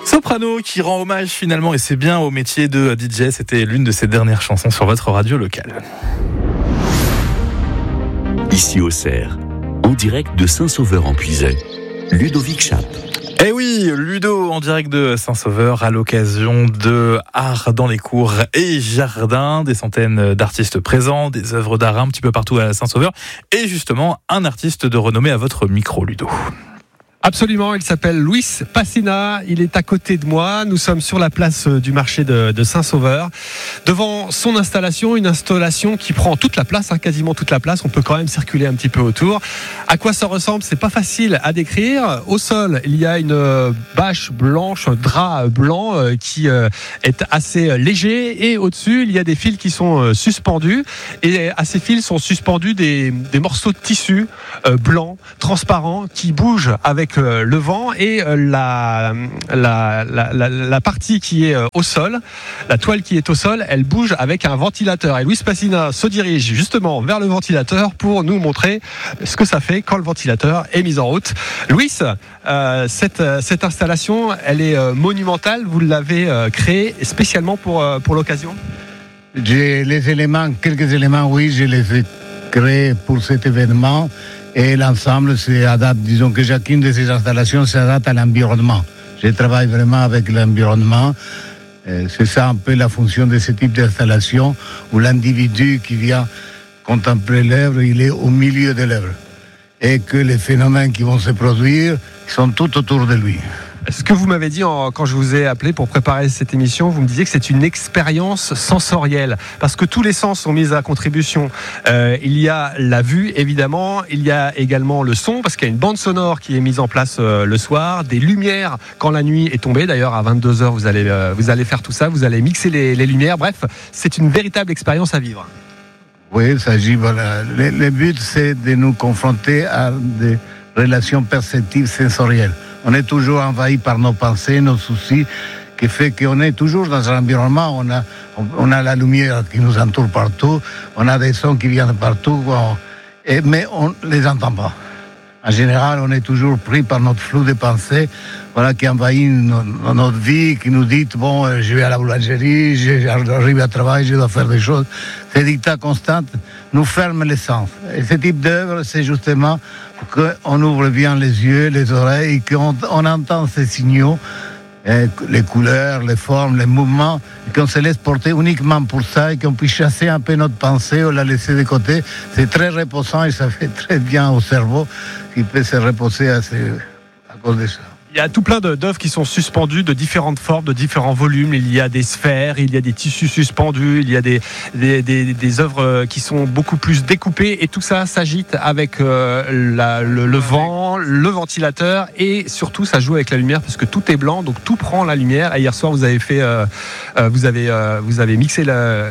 Soprano qui rend hommage finalement, et c'est bien, au métier de DJ. C'était l'une de ses dernières chansons sur votre radio locale. Ici au Cerf, en direct de Saint-Sauveur-en-Puisaye, Ludovic Chape. Eh oui, Ludo en direct de Saint-Sauveur à l'occasion de Art dans les cours et jardins, des centaines d'artistes présents, des œuvres d'art un petit peu partout à Saint-Sauveur, et justement un artiste de renommée à votre micro, Ludo. Absolument, il s'appelle Luis Passina, il est à côté de moi, nous sommes sur la place du marché de Saint-Sauveur, devant son installation, une installation qui prend toute la place, quasiment toute la place, on peut quand même circuler un petit peu autour. À quoi ça ressemble, c'est pas facile à décrire. Au sol, il y a une bâche blanche, un drap blanc qui est assez léger, et au-dessus, il y a des fils qui sont suspendus, et à ces fils sont suspendus des morceaux de tissu blanc, transparent, qui bougent avec le vent, et la partie qui est au sol, la toile qui est au sol, elle bouge avec un ventilateur. Et Luis Passina se dirige justement vers le ventilateur pour nous montrer ce que ça fait quand le ventilateur est mis en route. Luis, cette installation, elle est monumentale. Vous l'avez créée spécialement pour l'occasion? Quelques éléments, oui, je les ai créés pour cet événement. Et l'ensemble, c'est adapté. Disons que chacune de ces installations s'adapte à l'environnement. Je travaille vraiment avec l'environnement. C'est ça un peu la fonction de ce type d'installation, où l'individu qui vient contempler l'œuvre, il est au milieu de l'œuvre. Et que les phénomènes qui vont se produire sont tout autour de lui. Ce que vous m'avez dit quand je vous ai appelé pour préparer cette émission, vous me disiez que c'est une expérience sensorielle, parce que tous les sens sont mis à contribution. Il y a la vue, évidemment, il y a également le son, parce qu'il y a une bande sonore qui est mise en place le soir, des lumières quand la nuit est tombée. D'ailleurs, à 22h, vous allez faire tout ça, vous allez mixer les lumières. Bref, c'est une véritable expérience à vivre. Oui, il s'agit, voilà. Le but, c'est de nous confronter à des relations perceptives sensorielles. On est toujours envahi par nos pensées, nos soucis, qui fait qu'on est toujours dans un environnement. On a la lumière qui nous entoure partout, on a des sons qui viennent de partout, mais on ne les entend pas. En général, on est toujours pris par notre flou de pensées, voilà, qui envahit notre vie, qui nous dit, bon, je vais à la boulangerie, j'arrive à travail, je dois faire des choses. Ces dictats constants nous ferment les sens. Et ce type d'œuvre, c'est justement qu'on ouvre bien les yeux, les oreilles, et qu'on entend ces signaux, les couleurs, les formes, les mouvements, et qu'on se laisse porter uniquement pour ça, et qu'on puisse chasser un peu notre pensée ou la laisser de côté. C'est très reposant et ça fait très bien au cerveau qui peut se reposer à cause de ça. Il y a tout plein d'œuvres qui sont suspendues de différentes formes, de différents volumes. Il y a des sphères, il y a des tissus suspendus, il y a des œuvres qui sont beaucoup plus découpées, et tout ça s'agite avec le vent, le ventilateur, et surtout ça joue avec la lumière, parce que tout est blanc, donc tout prend la lumière. Et hier soir, vous avez fait, vous avez mixé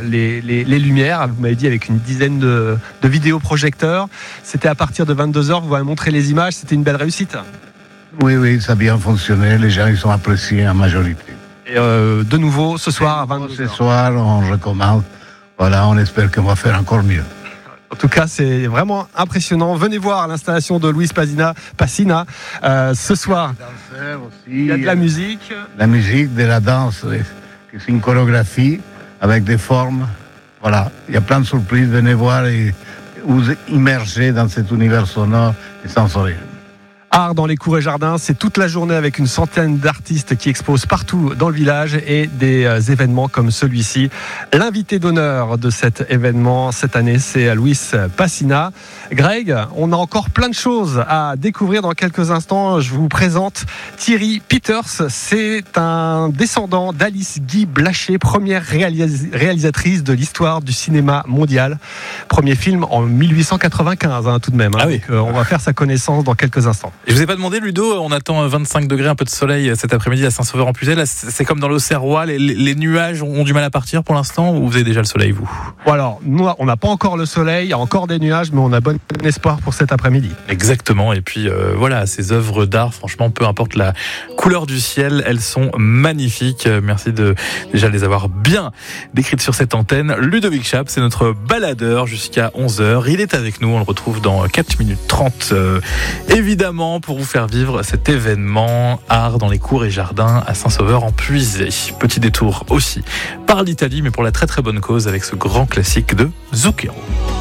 les lumières. Vous m'avez dit avec une dizaine de vidéoprojecteurs. C'était à partir de 22h. Vous m'avez montré les images. C'était une belle réussite. Oui, ça a bien fonctionné. Les gens, ils sont appréciés en majorité. Et de nouveau, ce soir à 22h. Ce soir, on recommence. Voilà, on espère qu'on va faire encore mieux. En tout cas, c'est vraiment impressionnant. Venez voir l'installation de Luis Passina ce soir. Il y a de la musique. La musique, de la danse, c'est une chorégraphie avec des formes. Voilà, il y a plein de surprises. Venez voir et vous immerger dans cet univers sonore et sensoriel. Art dans les cours et jardins, c'est toute la journée avec une centaine d'artistes qui exposent partout dans le village, et des événements comme celui-ci. L'invité d'honneur de cet événement cette année, c'est Luis Passina. Greg, on a encore plein de choses à découvrir dans quelques instants. Je vous présente Thierry Peters. C'est un descendant d'Alice Guy Blaché, première réalisatrice de l'histoire du cinéma mondial. Premier film en 1895, tout de même. Ah oui. Donc, on va faire sa connaissance dans quelques instants. Et je vous ai pas demandé, Ludo, on attend 25 degrés, un peu de soleil cet après-midi à Saint-Sauveur-en-Puisaye. Là, c'est comme dans l'Auxerrois, les nuages ont du mal à partir pour l'instant, ou vous avez déjà le soleil, vous? Bon, alors, nous, on n'a pas encore le soleil, il y a encore des nuages, mais on a bon espoir pour cet après-midi. Exactement, et puis voilà, ces œuvres d'art, franchement, peu importe la couleur du ciel, elles sont magnifiques. Merci de déjà les avoir bien décrites sur cette antenne. Ludovic Chape, c'est notre baladeur jusqu'à 11h. Il est avec nous, on le retrouve dans 4 minutes 30. Évidemment, moment pour vous faire vivre cet événement art dans les cours et jardins à Saint-Sauveur en Puisée. Petit détour aussi par l'Italie, mais pour la très très bonne cause avec ce grand classique de Zucchero.